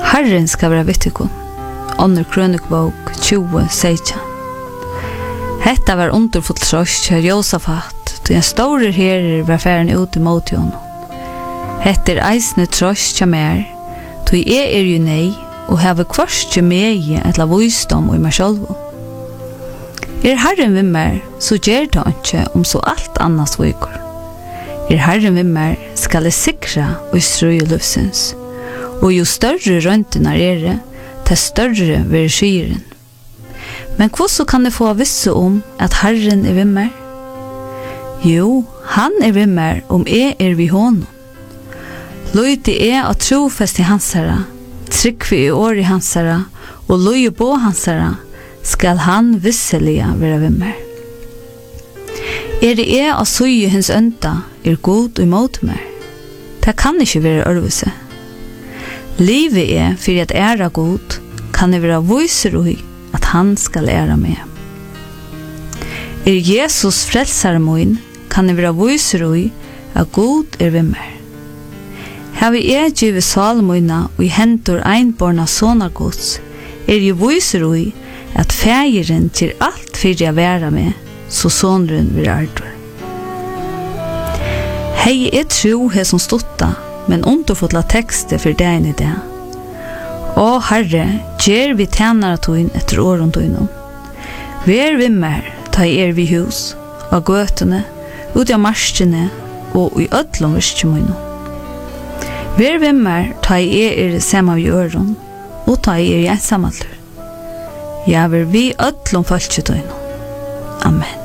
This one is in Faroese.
Herren skal være vittikon. Ånder krønikbok 20:16. Hetta var underfullt trøst til Josafat, til en store herrer var færen ut imot honom. Hetta eisne trøst til mer, til jeg jo nei, og heve kvarskje meg etla visdom og meg sjálvu. Herren vil mer, så gjør det ikke om så alt annars viker. Herren vil mer, skal jeg sikre og strøye løvsens. Og jo større røntene det, til større vil skyren. Men hvordan kan jeg få visse om at Herren vil mer? Jo, han vil mer om jeg ved honom. Løyde at trofest i hans herre, trykk vi i år i hans herre, og løye på hans herre, skal han visselig være ved meg. Det å søye hans ønta god imot meg? Det kan ikke være ørvelse. Livet for at ære god, kan det være viser i at han skal ære meg. Jesus frelsere min, kan det være viser i at god ved meg. Har vi givet salmøyna og i hentor einborna sånne gods, jo viser i at fægeren til alt fyrir jeg være med, så sånren vil ardre. Hei tro he som stotta, men underfotla tekster for deg i det. Å Herre, gjer vi tjenere tøyn etter åren tøynom. Vær vi mer, ta vi hus, av gøtene, ut av marskene og i ødlom virkemøynom. Vær vi mer, ta sammen av jøren, og ta i ensamalder. Jeg vil vi ødlom falsketøynom. Amen.